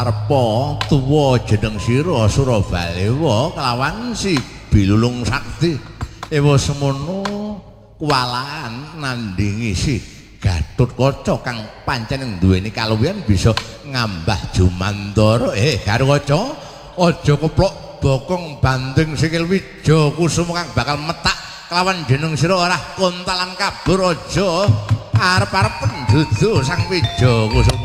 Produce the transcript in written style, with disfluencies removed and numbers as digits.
arpa tuwa jeneng sira Surabalewa kelawan si Bilulung Sakti ewa semono kuwalahan nandingi si Gatotkaca kang pancen duweni kaluwihan bisa ngambah Jumantara Garwaca aja keplok bokong banding sikil Wija Kusuma kang bakal metak kelawan jeneng sira ora kontalan kabur aja arep-arep pendudu sang Wija Kusuma